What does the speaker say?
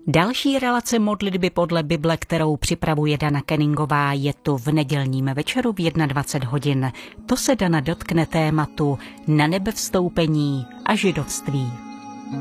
Další relace modlitby podle Bible, kterou připravuje Dana Kenningová, je tu v nedělním večeru v 21 hodin. To se Dana dotkne tématu na nebe vstoupení a židovství.